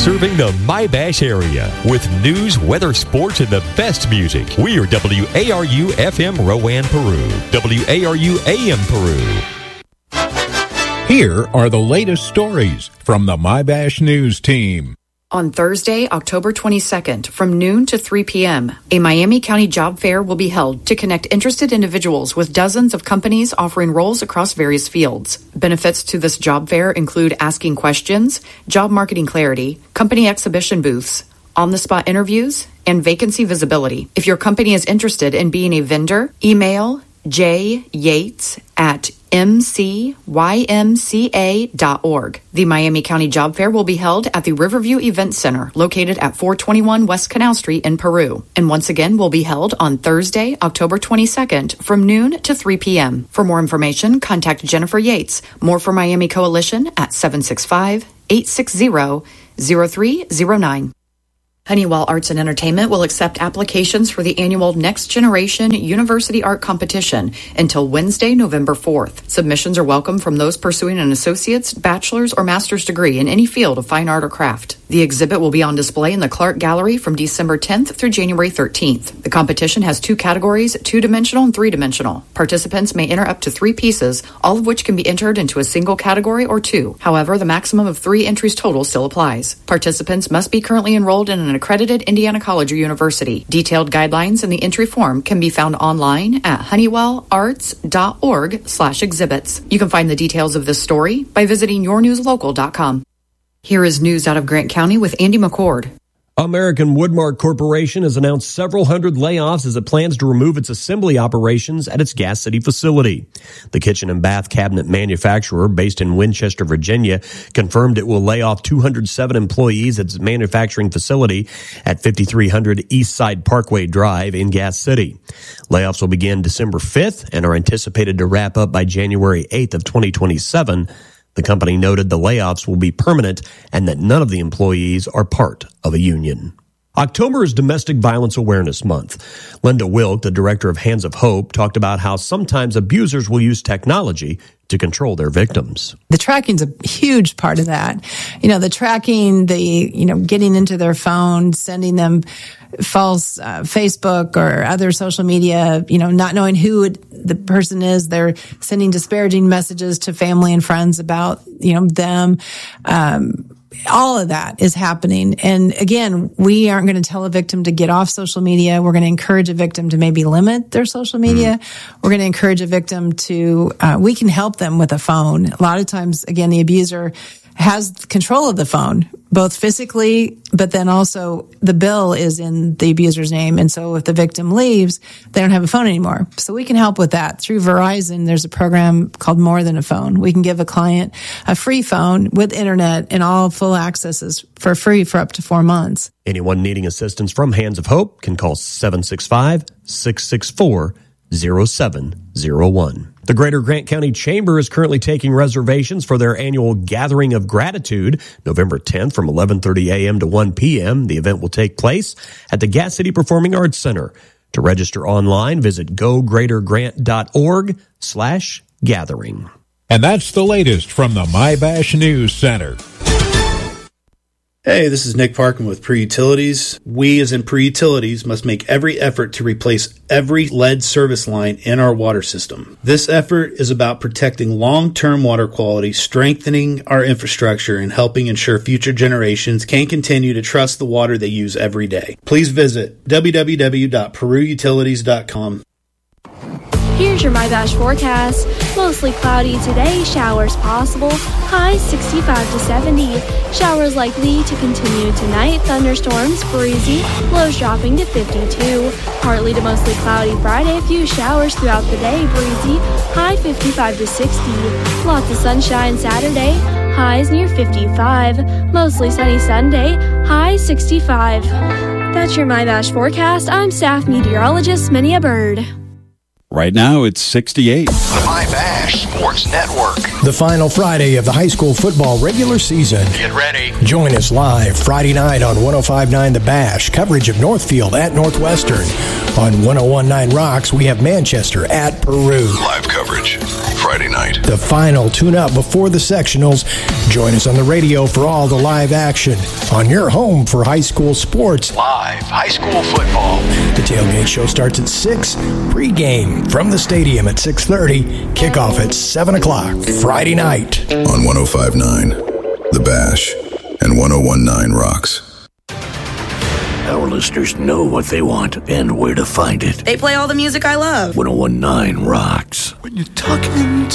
serving the My-Bash area with news, weather, sports, and the best music. We are WARU FM Rowan, Peru. WARU AM Peru. Here are the latest stories from the My-Bash News team. On Thursday, October 22nd, from noon to 3 p.m., a Miami County job fair will be held to connect interested individuals with dozens of companies offering roles across various fields. Benefits to this job fair include asking questions, job marketing clarity, company exhibition booths, on-the-spot interviews, and vacancy visibility. If your company is interested in being a vendor, email jyates@mcymca.org. The Miami County Job Fair will be held at the Riverview Event Center, located at 421 West Canal Street in Peru, and once again will be held on Thursday, October 22nd, from noon to 3 p.m. For more information, contact Jennifer Yates, More for Miami Coalition, at 765-860-0309. Honeywell Arts and Entertainment will accept applications for the annual Next Generation University Art Competition until Wednesday, November 4th. Submissions are welcome from those pursuing an associate's, bachelor's, or master's degree in any field of fine art or craft. The exhibit will be on display in the Clark Gallery from December 10th through January 13th. The competition has two categories, two-dimensional and three-dimensional. Participants may enter up to 3 pieces, all of which can be entered into a single category or 2. However, the maximum of 3 entries total still applies. Participants must be currently enrolled in an accredited Indiana college or university. Detailed guidelines in the entry form can be found online at honeywellarts.org/exhibits. You can find the details of this story by visiting yournewslocal.com. Here is news out of Grant County with Andy McCord. American Woodmark Corporation has announced several hundred layoffs as it plans to remove its assembly operations at its Gas City facility. The kitchen and bath cabinet manufacturer, based in Winchester, Virginia, confirmed it will lay off 207 employees at its manufacturing facility at 5300 Eastside Parkway Drive in Gas City. Layoffs will begin December 5th and are anticipated to wrap up by January 8th of 2027. The company noted the layoffs will be permanent and that none of the employees are part of a union. October is Domestic Violence Awareness Month. Linda Wilk, the director of Hands of Hope, talked about how sometimes abusers will use technology to control their victims. The tracking's a huge part of that. The tracking, getting into their phone, sending them false Facebook or other social media, not knowing who the person is. They're sending disparaging messages to family and friends about, them. All of that is happening. And again, we aren't going to tell a victim to get off social media. We're going to encourage a victim to maybe limit their social media. We're going to encourage a victim to, we can help them with a phone. A lot of times, again, the abuser has control of the phone, both physically, but then also the bill is in the abuser's name. And so if the victim leaves, they don't have a phone anymore. So we can help with that. Through Verizon, there's a program called More Than a Phone. We can give a client a free phone with internet and all full accesses for free for up to 4 months. Anyone needing assistance from Hands of Hope can call 765-664-0701. The Greater Grant County Chamber is currently taking reservations for their annual Gathering of Gratitude, November 10th from 11:30 a.m. to 1 p.m. The event will take place at the Gas City Performing Arts Center. To register online, visit gogreatergrant.org/gathering. And that's the latest from the My-Bash News Center. Hey, this is Nick Parkin with Pre-Utilities. We, as in Pre-Utilities, must make every effort to replace every lead service line in our water system. This effort is about protecting long-term water quality, strengthening our infrastructure, and helping ensure future generations can continue to trust the water they use every day. Please visit www.peruutilities.com. Here's your My-Bash forecast. Mostly cloudy today, showers possible, highs 65 to 70. Showers likely to continue tonight, thunderstorms breezy, lows dropping to 52. Partly to mostly cloudy Friday, few showers throughout the day, breezy, high 55 to 60. Lots of sunshine Saturday, highs near 55. Mostly sunny Sunday, high 65. That's your My-Bash forecast. I'm staff meteorologist Minia Bird. Right now, it's 68. The My-Bash Sports Network. The final Friday of the high school football regular season. Get ready. Join us live Friday night on 105.9 The Bash. Coverage of Northfield at Northwestern. On 101.9 Rocks, we have Manchester at Peru. Live coverage Friday night. The final tune-up before the sectionals. Join us on the radio for all the live action on your home for high school sports. Live high school football. The tailgate show starts at 6. Pre-game from the stadium at 6:30. Kickoff at 7 o'clock Friday night. On 105.9, The Bash, and 101.9 Rocks. Our listeners know what they want and where to find it. They play all the music I love. 101.9 Rocks. When you're talking